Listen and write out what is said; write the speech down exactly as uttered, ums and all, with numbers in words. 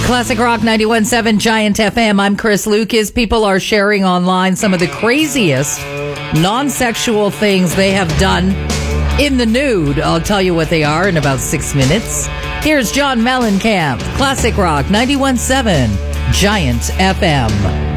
Classic Rock ninety-one point seven Giant F M. I'm Chris Lucas. People are sharing online some of the craziest non-sexual things they have done in the nude. I'll tell you what they are in about six minutes. Here's John Mellencamp. Classic Rock ninety-one point seven Giant F M.